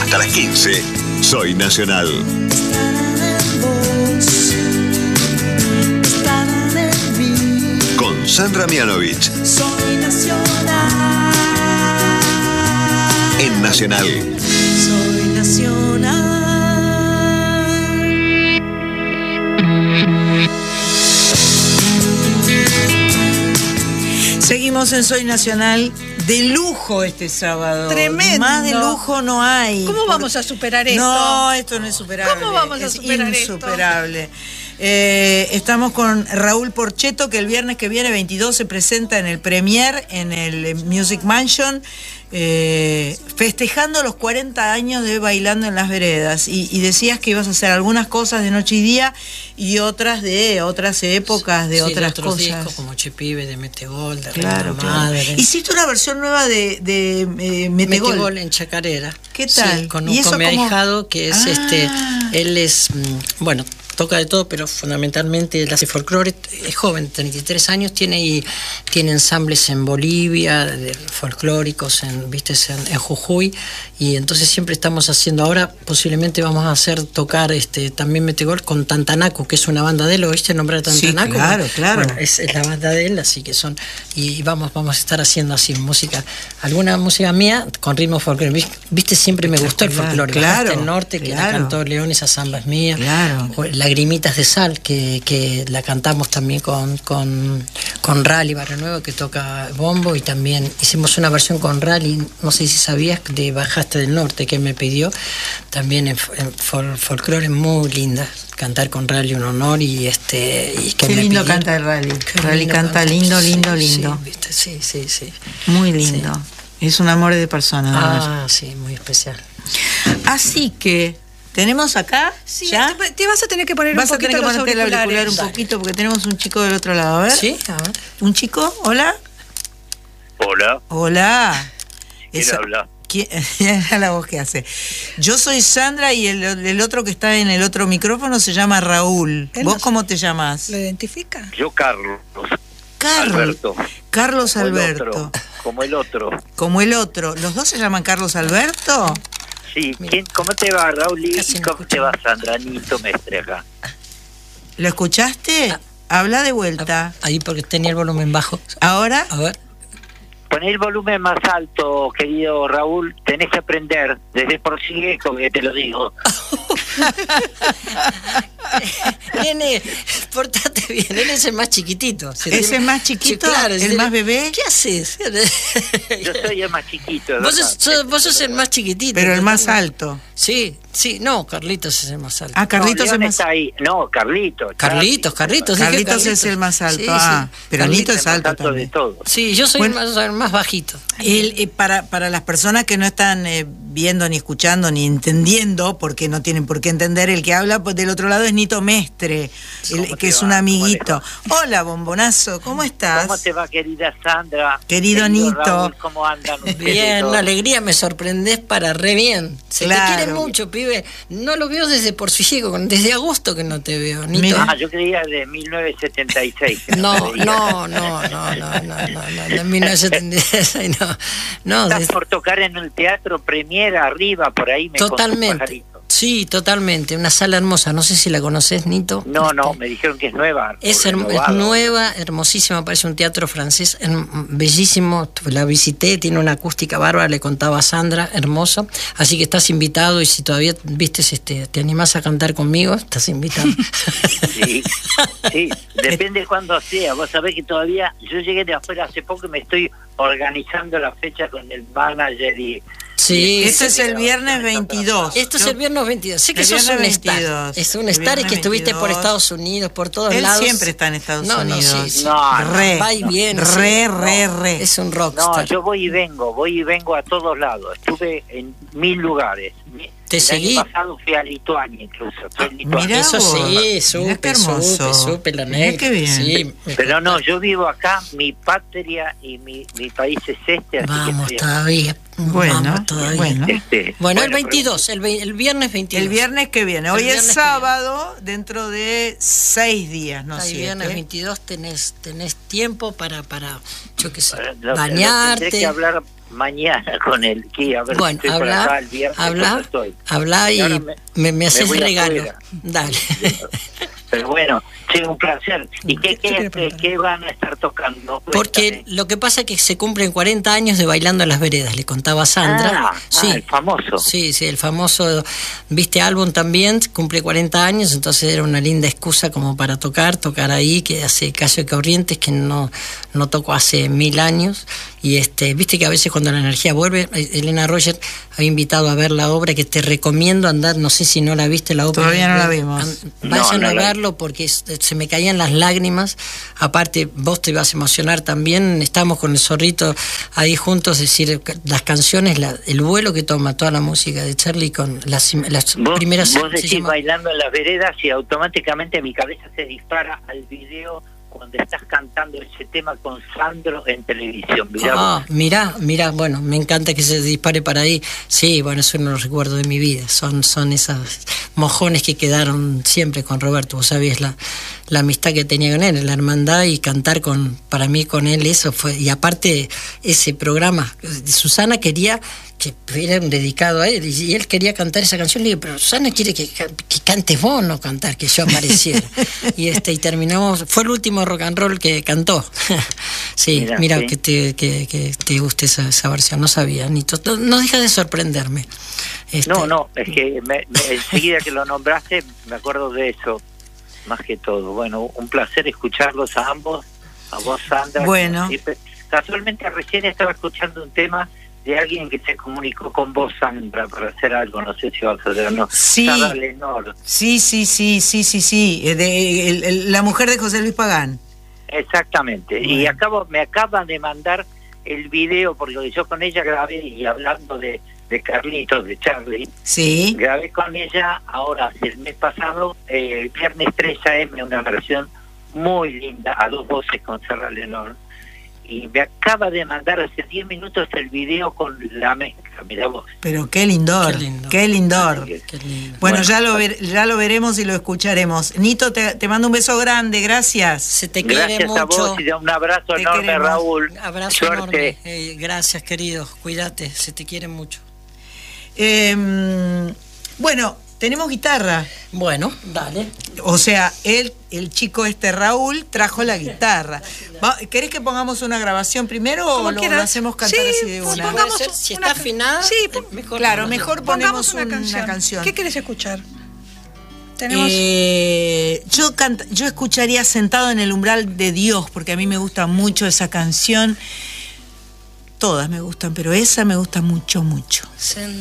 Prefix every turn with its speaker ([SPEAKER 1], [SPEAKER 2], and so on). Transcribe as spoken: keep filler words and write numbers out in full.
[SPEAKER 1] Hasta las quince, Soy Nacional. Con Sandra Mianovich.
[SPEAKER 2] Soy Nacional.
[SPEAKER 1] En Nacional.
[SPEAKER 2] Soy Nacional. Seguimos en Soy Nacional. De lujo este sábado.
[SPEAKER 3] Tremendo.
[SPEAKER 2] Más de lujo no hay.
[SPEAKER 3] ¿Cómo
[SPEAKER 2] Por...
[SPEAKER 3] vamos a superar esto?
[SPEAKER 2] No, esto no es superable.
[SPEAKER 3] ¿Cómo vamos a
[SPEAKER 2] es
[SPEAKER 3] superar
[SPEAKER 2] insuperable. Esto? Eh, estamos con Raúl Porchetto, que el viernes que viene, veintidós, se presenta en el Premier, en el Music Mansion, eh, festejando los cuarenta años de Bailando en las Veredas. Y, y decías que ibas a hacer algunas cosas de Noche y Día y otras de otras épocas, de
[SPEAKER 4] sí,
[SPEAKER 2] otras
[SPEAKER 4] de otros
[SPEAKER 2] cosas.
[SPEAKER 4] discos, como Chepibe, de Metegol, de
[SPEAKER 2] Claro,
[SPEAKER 4] Reina
[SPEAKER 2] claro.
[SPEAKER 4] Madre.
[SPEAKER 2] Hiciste una versión nueva de, de eh, Metegol.
[SPEAKER 4] Metegol en Chacarera.
[SPEAKER 2] ¿Qué tal?
[SPEAKER 4] Sí, con,
[SPEAKER 2] ¿Y
[SPEAKER 4] un,
[SPEAKER 2] eso
[SPEAKER 4] con mi
[SPEAKER 2] cómo?
[SPEAKER 4] ahijado, que es
[SPEAKER 2] Ah.
[SPEAKER 4] este, él es, bueno, toca de todo, pero fundamentalmente él hace folclore, es joven, treinta y tres años, tiene y tiene ensambles en Bolivia, de folclóricos, en, viste, en, en Jujuy, y entonces siempre estamos haciendo, ahora posiblemente vamos a hacer tocar este también Metegol con Tantanacu, que es una banda de él, ¿oíste nombrar a Tantanacu?
[SPEAKER 2] Sí, claro, claro.
[SPEAKER 4] Bueno, es, es la banda de él, así que son, y, y vamos, vamos a estar haciendo así música, alguna música mía con ritmo folclore, viste, siempre me gustó el folclore,
[SPEAKER 2] claro,
[SPEAKER 4] el norte, que
[SPEAKER 2] claro.
[SPEAKER 4] la cantó León, esa samba es mía,
[SPEAKER 2] Claro.
[SPEAKER 4] Lagrimitas de Sal, que, que la cantamos también con, con, con Rally Barrio Nuevo, que toca bombo, y también hicimos una versión con Rally, no sé si sabías, de Bajaste del Norte, que me pidió, también en, en fol, folclore muy linda, cantar con Rally un honor, y este y que
[SPEAKER 2] Qué
[SPEAKER 4] me
[SPEAKER 2] lindo
[SPEAKER 4] pidieron.
[SPEAKER 2] canta el Rally.
[SPEAKER 4] Qué
[SPEAKER 2] Rally
[SPEAKER 4] lindo
[SPEAKER 2] canta
[SPEAKER 4] canta.
[SPEAKER 2] lindo,
[SPEAKER 4] Sí,
[SPEAKER 2] lindo,
[SPEAKER 4] sí,
[SPEAKER 2] lindo.
[SPEAKER 4] ¿viste? Sí, sí, sí.
[SPEAKER 2] Muy lindo.
[SPEAKER 4] Sí.
[SPEAKER 2] Es un amor de persona.
[SPEAKER 4] Ah, sí, muy especial.
[SPEAKER 2] Así que tenemos acá,
[SPEAKER 3] Sí,
[SPEAKER 2] ¿ya?
[SPEAKER 3] te, te vas a tener que poner
[SPEAKER 2] Vas
[SPEAKER 3] un
[SPEAKER 2] a tener
[SPEAKER 3] poquito
[SPEAKER 2] que
[SPEAKER 3] los
[SPEAKER 2] ponerte el auricular
[SPEAKER 3] auriculares.
[SPEAKER 2] un poquito porque tenemos un chico del otro lado. A ver.
[SPEAKER 4] ¿Sí? A ver.
[SPEAKER 2] ¿Un chico? ¿Hola?
[SPEAKER 5] Hola,
[SPEAKER 2] Hola.
[SPEAKER 5] ¿quién
[SPEAKER 2] Esa-
[SPEAKER 5] habla?
[SPEAKER 2] ¿Quién? Mira la voz que hace. Yo soy Sandra y el, el otro que está en el otro micrófono se llama Raúl.
[SPEAKER 3] Él
[SPEAKER 2] ¿Vos
[SPEAKER 3] no-
[SPEAKER 2] cómo te llamas?
[SPEAKER 3] ¿Lo identifica?
[SPEAKER 5] Yo, Carlos.
[SPEAKER 2] Carlos.
[SPEAKER 5] Alberto.
[SPEAKER 2] Carlos
[SPEAKER 5] Como el
[SPEAKER 2] Alberto.
[SPEAKER 5] otro, como el otro.
[SPEAKER 2] Como el otro. ¿Los dos se llaman Carlos Alberto?
[SPEAKER 5] Sí, ¿quién, ¿cómo te va, Raúl? ¿Y
[SPEAKER 4] Casi no
[SPEAKER 5] cómo
[SPEAKER 4] escucho.
[SPEAKER 5] te va, Sandra? Nito Mestre acá.
[SPEAKER 2] ¿Lo escuchaste?
[SPEAKER 4] Ah.
[SPEAKER 2] Habla de vuelta.
[SPEAKER 4] Ahí porque tenía el volumen bajo.
[SPEAKER 2] ¿Ahora?
[SPEAKER 4] A ver.
[SPEAKER 5] Poné el volumen más alto, querido Raúl. Tenés que aprender. Desde por sí, como que te lo digo.
[SPEAKER 4] Nene, portate bien, él es el más chiquitito. ¿Se
[SPEAKER 2] ¿Ese
[SPEAKER 4] entiende?
[SPEAKER 2] es más chiquito?
[SPEAKER 4] Sí, claro,
[SPEAKER 2] ¿El
[SPEAKER 4] es
[SPEAKER 2] más bebé?
[SPEAKER 4] ¿Qué haces?
[SPEAKER 5] Yo soy el más chiquito.
[SPEAKER 4] Vos
[SPEAKER 5] ¿verdad?
[SPEAKER 4] sos, sos- vos sos el más chiquitito.
[SPEAKER 2] Pero el más
[SPEAKER 4] totalmente.
[SPEAKER 2] alto.
[SPEAKER 4] Sí, sí, no, Carlitos es el más alto.
[SPEAKER 2] Ah, Carlitos
[SPEAKER 5] no,
[SPEAKER 2] es
[SPEAKER 5] León
[SPEAKER 2] más
[SPEAKER 5] está ahí. No, Carlitos.
[SPEAKER 4] Carlitos, Carlitos. dije
[SPEAKER 2] Carlitos es el más alto.
[SPEAKER 4] Sí,
[SPEAKER 2] Ah,
[SPEAKER 4] sí.
[SPEAKER 2] pero
[SPEAKER 4] Carlitos
[SPEAKER 2] Nito es
[SPEAKER 5] el más
[SPEAKER 2] alto
[SPEAKER 5] alto de
[SPEAKER 2] también.
[SPEAKER 5] todos.
[SPEAKER 4] Sí, yo soy
[SPEAKER 2] Bueno.
[SPEAKER 4] el más, el más bajito.
[SPEAKER 2] El, eh, para, para las personas que no están eh, viendo, ni escuchando, ni entendiendo, porque no tienen por qué entender, el que habla pues, del otro lado es Nito Mestre, el-
[SPEAKER 5] ¿Cómo
[SPEAKER 2] que
[SPEAKER 5] te
[SPEAKER 2] es
[SPEAKER 5] va?
[SPEAKER 2] un
[SPEAKER 5] ¿Cómo
[SPEAKER 2] amiguito. Hola, bombonazo, ¿cómo estás?
[SPEAKER 5] ¿Cómo te va, querida Sandra?
[SPEAKER 2] Querido Nito.
[SPEAKER 5] Raúl, ¿cómo andan ustedes
[SPEAKER 4] Bien,
[SPEAKER 5] todos?
[SPEAKER 4] una alegría, me sorprendés para re bien. Se
[SPEAKER 2] Claro.
[SPEAKER 4] te quiere mucho, pibe. No lo veo desde por su hijo, desde agosto que no te veo, Nito.
[SPEAKER 2] Mira.
[SPEAKER 5] Ah, yo creía de mil novecientos setenta y seis. que
[SPEAKER 4] No,
[SPEAKER 5] te veía.
[SPEAKER 4] no, no, no, no, no, no, no, en mil novecientos setenta y seis, no, no,
[SPEAKER 5] Estás
[SPEAKER 4] desde-
[SPEAKER 5] por tocar en el teatro Premiera arriba, por ahí me contó un
[SPEAKER 4] totalmente,
[SPEAKER 5] pajarito.
[SPEAKER 4] sí, totalmente, una sala hermosa, no sé si la conoces, Nito.
[SPEAKER 5] No, no,
[SPEAKER 4] Este,
[SPEAKER 5] me dijeron que es nueva.
[SPEAKER 4] Es,
[SPEAKER 5] o
[SPEAKER 4] herm- es
[SPEAKER 5] renovada.
[SPEAKER 4] nueva, hermosísima, parece un teatro francés, herm- bellísimo, la visité, tiene una acústica bárbara, le contaba a Sandra, hermoso, así que estás invitado y si todavía, viste, este, te animás a cantar conmigo, estás invitado.
[SPEAKER 5] Sí, sí, depende de cuándo sea. Vos sabés que todavía, yo llegué de afuera hace poco y me estoy organizando la fecha con el manager y...
[SPEAKER 4] Sí,
[SPEAKER 2] Este
[SPEAKER 4] sí,
[SPEAKER 2] es el viernes veintidós.
[SPEAKER 4] Esto es el viernes veintidós. Sé que
[SPEAKER 2] El
[SPEAKER 4] sos un
[SPEAKER 2] viernes
[SPEAKER 4] star.
[SPEAKER 2] veintidós.
[SPEAKER 4] Es un
[SPEAKER 2] El
[SPEAKER 4] star y
[SPEAKER 2] viernes
[SPEAKER 4] que estuviste por
[SPEAKER 2] veintidós.
[SPEAKER 4] Estados Unidos, por todos
[SPEAKER 2] Él
[SPEAKER 4] lados.
[SPEAKER 2] siempre está en Estados
[SPEAKER 4] no,
[SPEAKER 2] Unidos.
[SPEAKER 4] No, sí, sí.
[SPEAKER 5] No, no.
[SPEAKER 2] Re,
[SPEAKER 4] Va y viene.
[SPEAKER 2] re,
[SPEAKER 4] sí.
[SPEAKER 2] re,
[SPEAKER 4] No,
[SPEAKER 2] re.
[SPEAKER 4] Es un
[SPEAKER 5] No,
[SPEAKER 4] rockstar.
[SPEAKER 5] yo voy y vengo, voy y vengo a todos lados. Estuve en mil lugares.
[SPEAKER 4] Te
[SPEAKER 5] el
[SPEAKER 4] seguí.
[SPEAKER 5] año pasado fui a Lituania incluso. Fui a Lituania.
[SPEAKER 2] Mirá
[SPEAKER 4] Eso
[SPEAKER 2] vos.
[SPEAKER 4] sí,
[SPEAKER 2] Mirá
[SPEAKER 4] supe,
[SPEAKER 2] qué hermoso.
[SPEAKER 4] supe, supe la
[SPEAKER 2] Mirá
[SPEAKER 4] negra.
[SPEAKER 2] qué bien.
[SPEAKER 4] Sí, me
[SPEAKER 5] Pero no,
[SPEAKER 4] contaste.
[SPEAKER 5] yo vivo acá, mi patria y mi, mi país es este, así
[SPEAKER 4] Vamos
[SPEAKER 5] que estoy-
[SPEAKER 4] todavía.
[SPEAKER 2] Bueno,
[SPEAKER 4] Vamos todavía.
[SPEAKER 2] bueno.
[SPEAKER 5] Este,
[SPEAKER 4] Bueno, el
[SPEAKER 5] pero-
[SPEAKER 4] veintidós, el, ve- el viernes veintidós.
[SPEAKER 2] El viernes que viene.
[SPEAKER 4] El
[SPEAKER 2] Hoy
[SPEAKER 4] viernes
[SPEAKER 2] es
[SPEAKER 4] que
[SPEAKER 2] sábado, dentro de seis días, ¿no?
[SPEAKER 4] El
[SPEAKER 2] Siete.
[SPEAKER 4] viernes veintidós tenés, tenés tiempo para, para yo qué sé,
[SPEAKER 5] Lo- lo- lo
[SPEAKER 4] bañarte.
[SPEAKER 5] Tendré que hablar mañana con el Kia, a ver
[SPEAKER 4] bueno,
[SPEAKER 5] si estoy por
[SPEAKER 4] habla,
[SPEAKER 5] acá el viernes.
[SPEAKER 4] habla,
[SPEAKER 5] estoy.
[SPEAKER 4] habla y, y
[SPEAKER 5] me,
[SPEAKER 4] me, me haces
[SPEAKER 5] me
[SPEAKER 4] regalo.
[SPEAKER 5] Afuera.
[SPEAKER 4] Dale.
[SPEAKER 5] Pero bueno, sí, un placer. ¿Y qué, qué, qué, qué van a estar tocando?
[SPEAKER 4] Porque
[SPEAKER 5] Cuéntame.
[SPEAKER 4] lo que pasa es que se cumplen cuarenta años de Bailando en las Veredas, le contaba Sandra.
[SPEAKER 5] Ah,
[SPEAKER 4] sí,
[SPEAKER 5] ah, el famoso.
[SPEAKER 4] Sí, sí, el famoso, viste, álbum también, cumple cuarenta años, entonces era una linda excusa como para tocar, tocar ahí, que hace Caso de Corrientes, que no, no tocó hace mil años. Y este, viste que a veces cuando la energía vuelve, Elena Roger había invitado a ver la obra, que te recomiendo andar, no sé si no la viste la obra.
[SPEAKER 2] Todavía no la vimos.
[SPEAKER 4] Vayan
[SPEAKER 5] no, no
[SPEAKER 4] a
[SPEAKER 5] la...
[SPEAKER 4] verlo porque se me caían las lágrimas. Aparte, vos te ibas a emocionar también. Estábamos con el Zorrito ahí juntos, es decir, las canciones, la, el vuelo que toma toda la música de Charlie con las, las
[SPEAKER 5] ¿Vos,
[SPEAKER 4] primeras.
[SPEAKER 5] Vos decís
[SPEAKER 4] llama...
[SPEAKER 5] Bailando en las Veredas y automáticamente mi cabeza se dispara al video cuando estás cantando ese tema con Sandro en televisión. Mirá,
[SPEAKER 4] ah, mirá, mirá, bueno, me encanta que se dispare para ahí. Sí, bueno, es uno de los recuerdos de mi vida. Son, son esas mojones que quedaron siempre con Roberto. Vos sabías la, la amistad que tenía con él, la hermandad, y cantar con, para mí con él, eso fue. Y aparte, ese programa, Susana quería que era dedicado a él, y él quería cantar esa canción. Le digo, pero Susana quiere que, que cantes vos, no cantar, que yo apareciera. y este y terminamos, fue el último rock and roll que cantó. sí, mira, mira sí. que, te, que, que te guste esa, esa versión, no sabía, ni to, no, no deja de sorprenderme. Este...
[SPEAKER 5] No, no, es que me, me, enseguida que lo nombraste me acuerdo de eso, más que todo. Bueno, un placer escucharlos a ambos, a vos, Sandra.
[SPEAKER 2] Bueno.
[SPEAKER 5] Casualmente recién estaba escuchando un tema de alguien que se comunicó con vos, Sandra, para hacer algo, no sé si vas a hacer, no.
[SPEAKER 2] Sí,
[SPEAKER 5] Sara Lenor.
[SPEAKER 2] sí, sí, sí, sí, sí, sí, de, el, el, la mujer de José Luis Pagán.
[SPEAKER 5] Exactamente, bueno. Y acabo, me acaban de mandar el video, porque yo con ella grabé, y hablando de, de Carlitos, de Charlie,
[SPEAKER 2] sí,
[SPEAKER 5] grabé con ella ahora, el mes pasado, eh, el viernes tres a eme, una versión muy linda, a dos voces con Sara Lenor. Y me acaba de mandar hace diez minutos el video con la mezcla, mirá vos.
[SPEAKER 2] Pero qué lindor, qué, lindo. qué lindor.
[SPEAKER 4] Qué lindo.
[SPEAKER 2] Bueno, bueno, ya lo ver, ya lo veremos y lo escucharemos. Nito, te, te mando un beso grande, gracias.
[SPEAKER 4] Se te quiere
[SPEAKER 5] gracias
[SPEAKER 4] mucho.
[SPEAKER 5] a vos y un abrazo te enorme, queremos. Raúl.
[SPEAKER 4] Abrazo
[SPEAKER 5] Suerte.
[SPEAKER 4] enorme. Eh, gracias, querido. Cuídate, se te quiere mucho.
[SPEAKER 2] Eh, bueno, tenemos guitarra.
[SPEAKER 4] Bueno, dale.
[SPEAKER 2] O sea, él, el chico este Raúl trajo la guitarra. Va, ¿querés que pongamos una grabación primero o lo, lo hacemos cantar sí, así de una?
[SPEAKER 4] Pongamos ser, si está afinada,
[SPEAKER 2] sí, mejor, claro, mejor ponemos una, un, canción. una canción.
[SPEAKER 3] ¿Qué querés escuchar? Tenemos...
[SPEAKER 2] Eh, yo, canta, yo escucharía Sentado en el umbral de Dios, porque a mí me gusta mucho esa canción. Todas me gustan, pero esa me gusta mucho, mucho.